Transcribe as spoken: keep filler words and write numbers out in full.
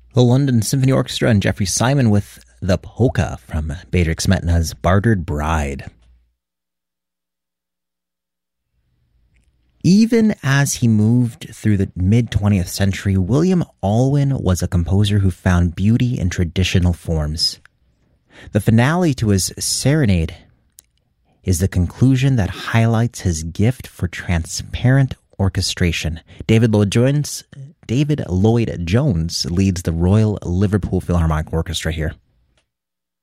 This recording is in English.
The London Symphony Orchestra and Jeffrey Simon with the polka from Bedřich Smetana's Bartered Bride. Even as he moved through the mid-twentieth century, William Alwyn was a composer who found beauty in traditional forms. The finale to his serenade is the conclusion that highlights his gift for transparent orchestration. David Lloyd Jones, David Lloyd Jones leads the Royal Liverpool Philharmonic Orchestra here.